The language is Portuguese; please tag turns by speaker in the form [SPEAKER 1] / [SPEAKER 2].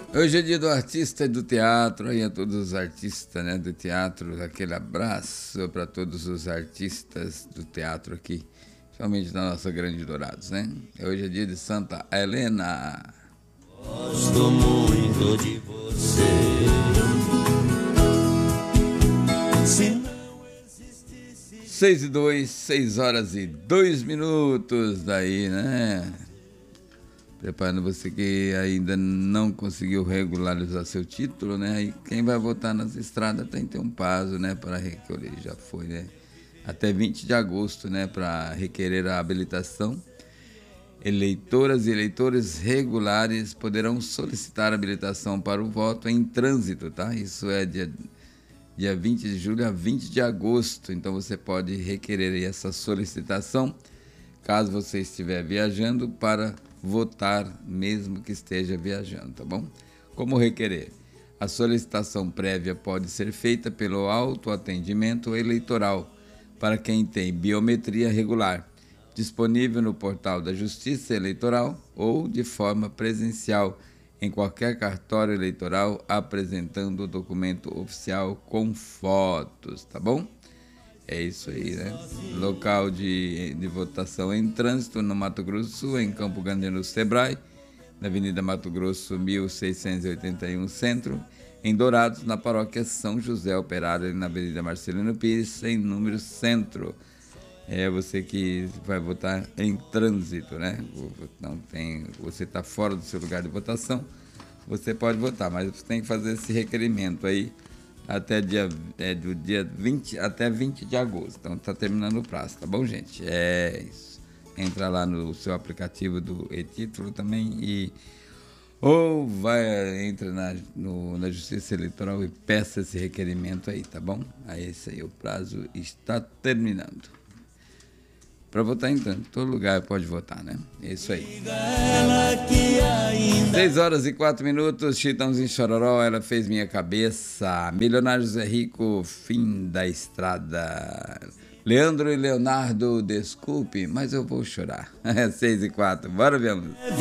[SPEAKER 1] Hoje é dia do artista e do teatro, aí a todos os artistas, né, do teatro, aquele abraço para todos os artistas do teatro aqui, principalmente da nossa Grande Dourados, né? Hoje é dia de Santa Helena.
[SPEAKER 2] Gosto muito de você. Se não existisse
[SPEAKER 1] 6:02, 6h02, daí, né? Preparando você que ainda não conseguiu regularizar seu título, né? Aí quem vai votar nas estradas tem que ter um prazo, né? Para recolher, já foi, né? Até 20 de agosto, né? Para requerer a habilitação. Eleitoras e eleitores regulares poderão solicitar habilitação para o voto em trânsito, tá? Isso é dia 20 de julho a 20 de agosto. Então você pode requerer aí essa solicitação caso você estiver viajando para votar, mesmo que esteja viajando, tá bom? Como requerer? A solicitação prévia pode ser feita pelo autoatendimento eleitoral para quem tem biometria regular, disponível no portal da Justiça Eleitoral ou de forma presencial em qualquer cartório eleitoral apresentando o documento oficial com fotos, tá bom? É isso aí, né? Local de votação em trânsito no Mato Grosso do Sul, em Campo Grande no Sebrae, na Avenida Mato Grosso 1681 Centro, em Dourados, na Paróquia São José Operário, na Avenida Marcelino Pires, sem número Centro. É você que vai votar em trânsito, né? Não tem, você está fora do seu lugar de votação, você pode votar, mas você tem que fazer esse requerimento aí até do dia 20 até 20 de agosto. Então tá terminando o prazo, tá bom, gente? É isso. Entra lá no seu aplicativo do e-título também entra na Justiça Eleitoral e peça esse requerimento aí, tá bom? Aí esse aí, o prazo está terminando. Para votar, então, em todo lugar pode votar, né? É isso aí. 6h04, Chitãozinho Chororó, ela fez minha cabeça. Milionários é rico, fim da estrada. Leandro e Leonardo, desculpe, mas eu vou chorar. 6h04, bora ver a música.